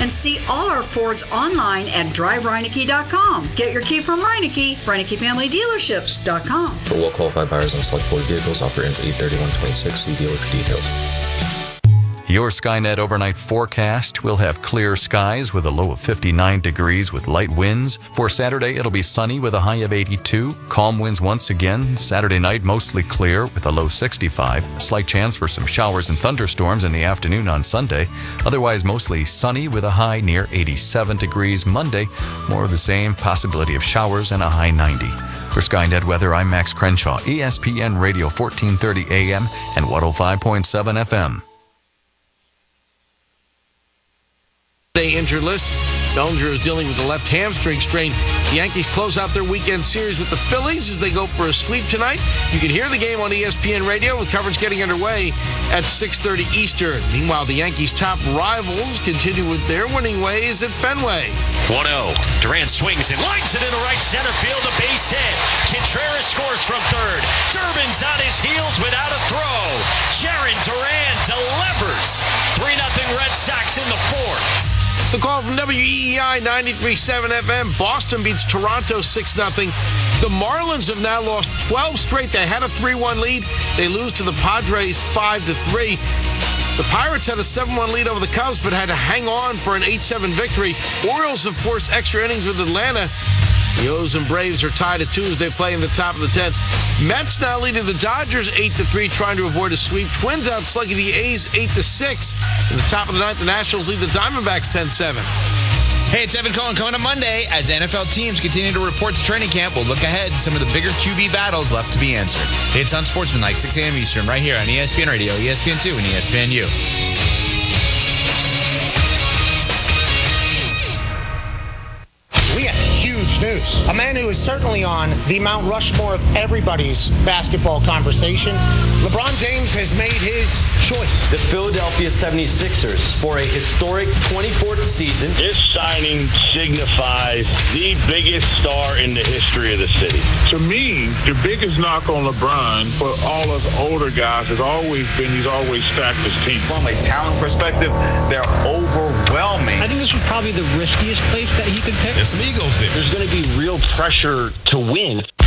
and see all our Fords online at drivereineke.com. Get your key from Reineke, ReinekeFamilyDealerships.com. For well-qualified buyers on select Ford vehicles, offer ends 8/31/26. See dealer for details. Your Skynet overnight forecast will have clear skies with a low of 59 degrees with light winds. For Saturday, it'll be sunny with a high of 82. Calm winds once again. Saturday night, mostly clear with a low 65. Slight chance for some showers and thunderstorms in the afternoon on Sunday. Otherwise, mostly sunny with a high near 87 degrees. Monday, more of the same. Possibility of showers and a high 90. For Skynet Weather, I'm Max Crenshaw, ESPN Radio 1430 AM and 105.7 FM. Injured list. Bellinger is dealing with a left hamstring strain. The Yankees close out their weekend series with the Phillies as they go for a sweep tonight. You can hear the game on ESPN Radio with coverage getting underway at 6:30 Eastern. Meanwhile, the Yankees' top rivals continue with their winning ways at Fenway. 1-0. Duran swings and lines it into right center field, a base hit. Contreras scores from third. Durbin's on his heels without a throw. Jarren Duran delivers. 3-0 Red Sox in the fourth. The call from WEEI 93.7 FM. Boston beats Toronto 6-0. The Marlins have now lost 12 straight. They had a 3-1 lead. They lose to the Padres 5-3. The Pirates had a 7-1 lead over the Cubs, but had to hang on for an 8-7 victory. Orioles have forced extra innings with Atlanta. The O's and Braves are tied at 2 as they play in the top of the 10th. Mets now leading the Dodgers 8-3, trying to avoid a sweep. Twins out slugging the A's 8-6. In the top of the 9th, the Nationals lead the Diamondbacks 10-7. Hey, it's Evan Cohen coming up Monday. As NFL teams continue to report to training camp, we'll look ahead to some of the bigger QB battles left to be answered. It's Unsportsmanlike, 6 a.m. Eastern, right here on ESPN Radio, ESPN2, and ESPNU. News. A man who is certainly on the Mount Rushmore of everybody's basketball conversation. LeBron James has made his choice. The Philadelphia 76ers sport a historic 24th season. This signing signifies the biggest star in the history of the city. To me, the biggest knock on LeBron for all us older guys has always been he's always stacked his team. From a talent perspective, they're overwhelming. I think this was probably the riskiest place that he could pick. There's some egos there. There's going to be real pressure to win.